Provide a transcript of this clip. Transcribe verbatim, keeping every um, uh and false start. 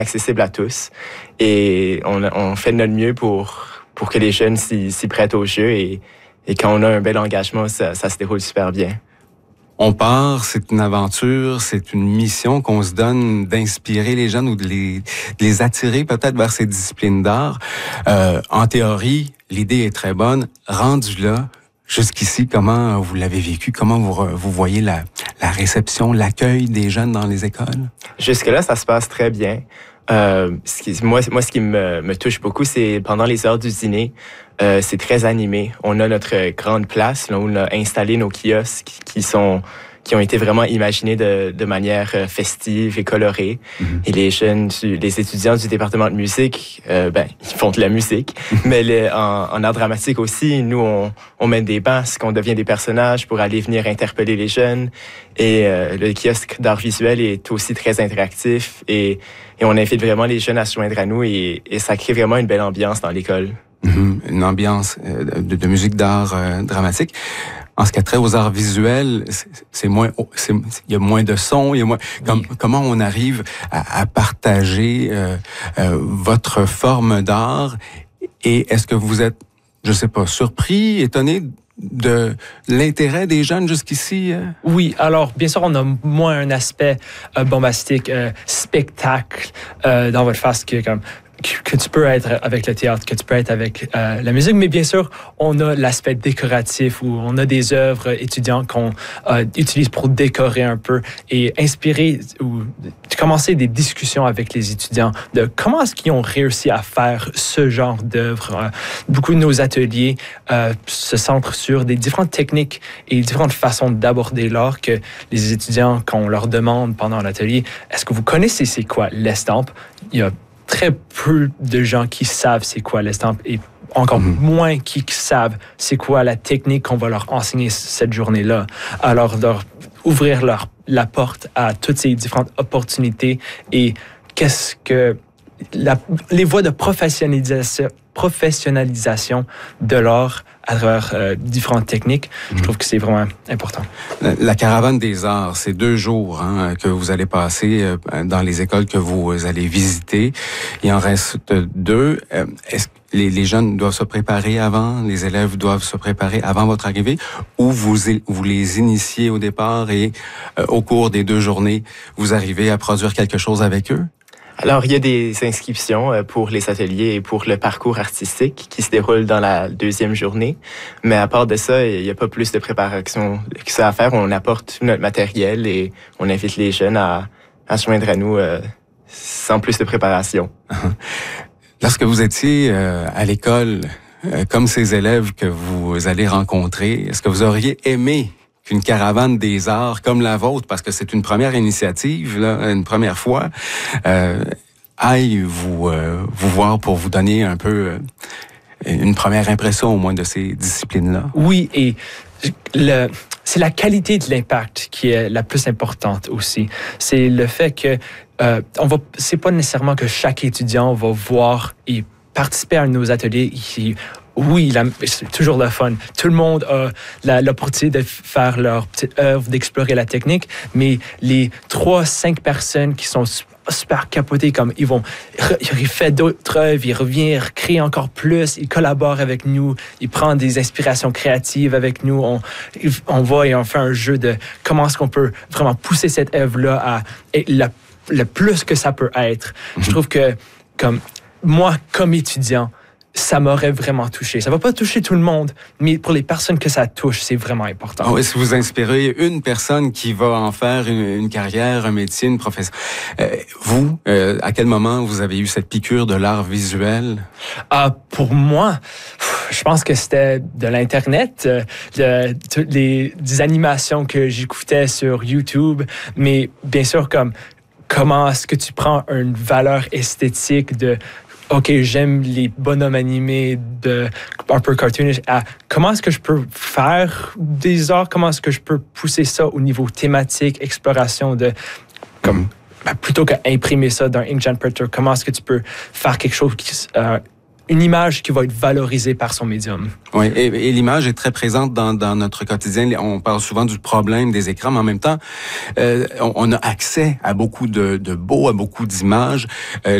accessible à tous. Et on, on fait de notre mieux pour, pour que les jeunes s'y, s'y prêtent au jeu. Et, et quand on a un bel engagement, ça, ça se déroule super bien. On part, c'est une aventure, c'est une mission qu'on se donne d'inspirer les jeunes ou de les, de les attirer peut-être vers ces disciplines d'art. Euh, en théorie, l'idée est très bonne. Rendu là, jusqu'ici, comment vous l'avez vécu? Comment vous, vous voyez la, la réception, l'accueil des jeunes dans les écoles? Jusque-là, ça se passe très bien. Euh, ce qui, moi, moi, ce qui me, me touche beaucoup, c'est pendant les heures du dîner, euh, c'est très animé. On a notre grande place là où on a installé nos kiosques qui sont qui ont été vraiment imaginés de, de manière festive et colorée. Mm-hmm. Et les jeunes, les étudiants du département de musique, euh, ben, ils font de la musique. Mais les, en, en art dramatique aussi, nous, on, on mène des masques, on devient des personnages pour aller venir interpeller les jeunes. Et euh, le kiosque d'art visuel est aussi très interactif. Et, et on invite vraiment les jeunes à se joindre à nous. Et, et ça crée vraiment une belle ambiance dans l'école. Mm-hmm. Une ambiance de, de musique d'art euh, dramatique. En ce qui a trait aux arts visuels, c'est, c'est moins, c'est, il y a moins de sons, il y a moins. Comme, oui. Comment on arrive à, à partager euh, euh, votre forme d'art et est-ce que vous êtes, je sais pas, surpris, étonné de l'intérêt des jeunes jusqu'ici? Euh? Oui, alors bien sûr, on a moins un aspect euh, bombastique, euh, spectacle euh, dans votre face que comme. que tu peux être avec le théâtre, que tu peux être avec euh, la musique, mais bien sûr, on a l'aspect décoratif où on a des œuvres étudiantes qu'on euh, utilise pour décorer un peu et inspirer ou commencer des discussions avec les étudiants de comment est-ce qu'ils ont réussi à faire ce genre d'œuvres. Euh, beaucoup de nos ateliers euh, se centrent sur des différentes techniques et différentes façons d'aborder l'art que les étudiants, quand on leur demande pendant l'atelier, est-ce que vous connaissez c'est quoi l'estampe? Il y a très peu de gens qui savent c'est quoi l'estampe et encore mm-hmm. moins qui savent c'est quoi la technique qu'on va leur enseigner cette journée-là. Alors, leur ouvrir leur, la porte à toutes ces différentes opportunités et qu'est-ce que la, les voies de professionnalisation, professionnalisation de l'art à travers euh, différentes techniques. Mmh. Je trouve que c'est vraiment important. La, la caravane des arts, c'est deux jours hein, que vous allez passer euh, dans les écoles que vous allez visiter. Il en reste deux. Euh, est-ce que les, les jeunes doivent se préparer avant, les élèves doivent se préparer avant votre arrivée, ou vous, vous les initiez au départ et euh, au cours des deux journées, vous arrivez à produire quelque chose avec eux? Alors, il y a des inscriptions pour les ateliers et pour le parcours artistique qui se déroule dans la deuxième journée. Mais à part de ça, il n'y a pas plus de préparation que ça à faire. On apporte tout notre matériel et on invite les jeunes à, à se joindre à nous euh, sans plus de préparation. Lorsque vous étiez euh, à l'école, euh, comme ces élèves que vous allez rencontrer, est-ce que vous auriez aimé qu'une caravane des arts comme la vôtre, parce que c'est une première initiative, là, une première fois, euh, aille vous, euh, vous voir pour vous donner un peu euh, une première impression au moins de ces disciplines-là? Oui, et le, c'est la qualité de l'impact qui est la plus importante aussi. C'est le fait que euh, on va, c'est pas nécessairement que chaque étudiant va voir et participer à nos ateliers qui oui, la, c'est toujours le fun. Tout le monde a la, l'opportunité de faire leur petite œuvre, d'explorer la technique, mais les trois, cinq personnes qui sont super capotées, comme ils vont, ils font d'autres œuvres, ils reviennent créer encore plus, ils collaborent avec nous, ils prennent des inspirations créatives avec nous, on, on va et on fait un jeu de comment est-ce qu'on peut vraiment pousser cette œuvre-là à le, le plus que ça peut être. Mm-hmm. Je trouve que, comme moi, comme étudiant, ça m'aurait vraiment touché. Ça va pas toucher tout le monde, mais pour les personnes que ça touche, c'est vraiment important. Oh, est-ce que vous inspirez une personne qui va en faire une, une carrière, un métier, une profession? Euh, vous, euh, à quel moment vous avez eu cette piqûre de l'art visuel? Euh, pour moi, je pense que c'était de l'Internet, de, de, les, des animations que j'écoutais sur YouTube, mais bien sûr, comme comment est-ce que tu prends une valeur esthétique de OK, j'aime les bonhommes animés de, un peu cartoonish. À comment est-ce que je peux faire des arts? Comment est-ce que je peux pousser ça au niveau thématique, exploration de... comme mm-hmm. ben, plutôt qu'imprimer ça dans Inkjet Printer, comment est-ce que tu peux faire quelque chose qui, euh, une image qui va être valorisée par son médium. Oui, et, et l'image est très présente dans, dans notre quotidien. On parle souvent du problème des écrans, mais en même temps, euh, on, on a accès à beaucoup de, de beaux, à beaucoup d'images. Euh,